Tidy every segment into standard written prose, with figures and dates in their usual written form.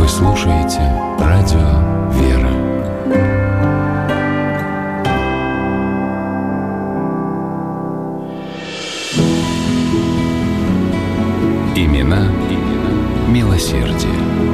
Вы слушаете радио «Вера». Имена милосердия.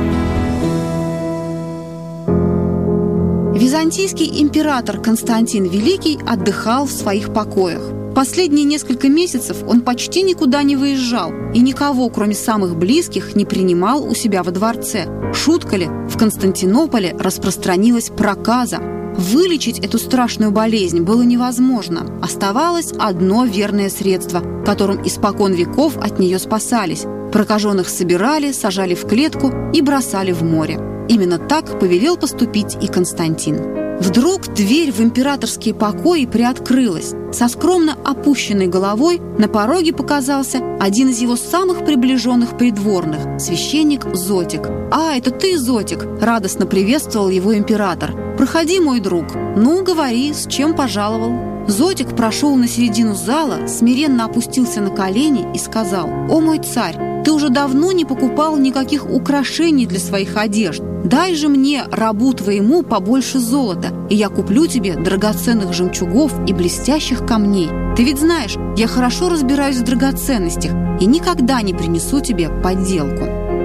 Византийский император Константин Великий отдыхал в своих покоях. Последние несколько месяцев он почти никуда не выезжал и никого, кроме самых близких, не принимал у себя во дворце. Шутка ли, в Константинополе распространилась проказа. Вылечить эту страшную болезнь было невозможно. Оставалось одно верное средство, которым испокон веков от нее спасались. Прокаженных собирали, сажали в клетку и бросали в море. Именно так повелел поступить и Константин. Вдруг дверь в императорские покои приоткрылась. Со скромно опущенной головой на пороге показался один из его самых приближенных придворных – священник Зотик. «А, это ты, Зотик!» – радостно приветствовал его император. «Проходи, мой друг. Ну, говори, с чем пожаловал?» Зотик прошел на середину зала, смиренно опустился на колени и сказал: «О, мой царь, ты уже давно не покупал никаких украшений для своих одежд. Дай же мне, рабу твоему, побольше золота, и я куплю тебе драгоценных жемчугов и блестящих камней. Ты ведь знаешь, я хорошо разбираюсь в драгоценностях и никогда не принесу тебе подделку».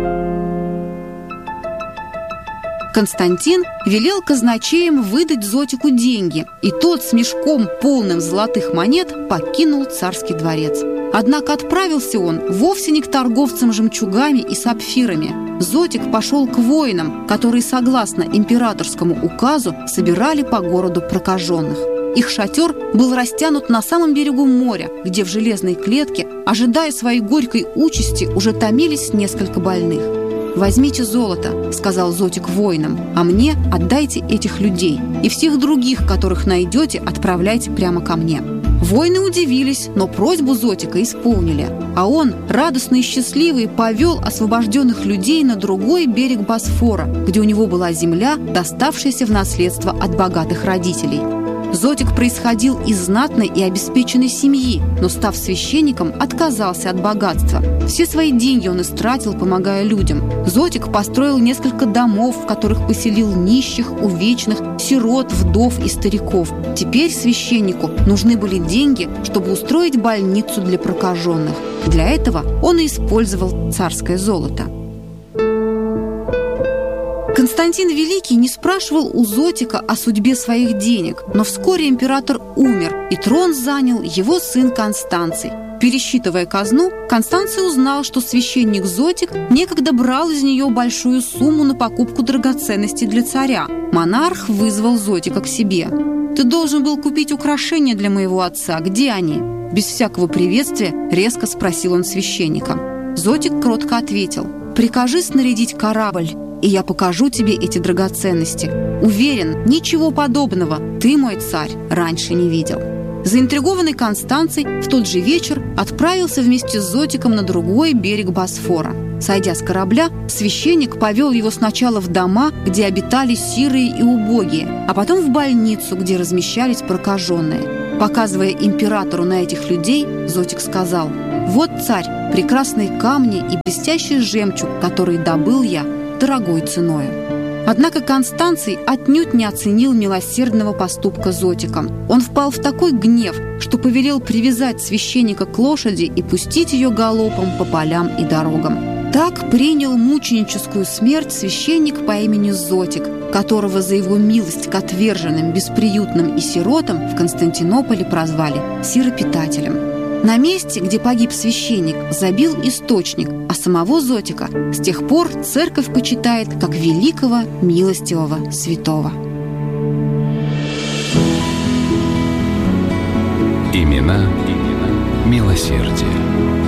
Константин велел казначеям выдать Зотику деньги, и тот с мешком, полным золотых монет, покинул царский дворец. Однако отправился он вовсе не к торговцам жемчугами и сапфирами. Зотик пошел к воинам, которые, согласно императорскому указу, собирали по городу прокаженных. Их шатер был растянут на самом берегу моря, где в железной клетке, ожидая своей горькой участи, уже томились несколько больных. «Возьмите золото», — сказал Зотик воинам, «а мне отдайте этих людей, и всех других, которых найдете, отправляйте прямо ко мне». Воины удивились, но просьбу Зотика исполнили, а он, радостный и счастливый, повел освобожденных людей на другой берег Босфора, где у него была земля, доставшаяся в наследство от богатых родителей. Зотик происходил из знатной и обеспеченной семьи, но, став священником, отказался от богатства. Все свои деньги он истратил, помогая людям. Зотик построил несколько домов, в которых поселил нищих, увечных, сирот, вдов и стариков. Теперь священнику нужны были деньги, чтобы устроить больницу для прокаженных. Для этого он и использовал царское золото. Константин Великий не спрашивал у Зотика о судьбе своих денег, но вскоре император умер, и трон занял его сын Констанций. Пересчитывая казну, Констанций узнал, что священник Зотик некогда брал из нее большую сумму на покупку драгоценностей для царя. Монарх вызвал Зотика к себе. «Ты должен был купить украшения для моего отца. Где они?» Без всякого приветствия резко спросил он священника. Зотик кротко ответил: «Прикажи снарядить корабль, и я покажу тебе эти драгоценности. Уверен, ничего подобного ты, мой царь, раньше не видел». Заинтригованный Констанций в тот же вечер отправился вместе с Зотиком на другой берег Босфора. Сойдя с корабля, священник повел его сначала в дома, где обитали сирые и убогие, а потом в больницу, где размещались прокаженные. Показывая императору на этих людей, Зотик сказал: «Вот, царь, прекрасные камни и блестящий жемчуг, который добыл я дорогой ценою». Однако Констанций отнюдь не оценил милосердного поступка Зотика. Он впал в такой гнев, что повелел привязать священника к лошади и пустить ее галопом по полям и дорогам. Так принял мученическую смерть священник по имени Зотик, которого за его милость к отверженным, бесприютным и сиротам в Константинополе прозвали сиропитателем. На месте, где погиб священник, забил источник, а самого Зотика с тех пор церковь почитает как великого, милостивого святого. Имена милосердия.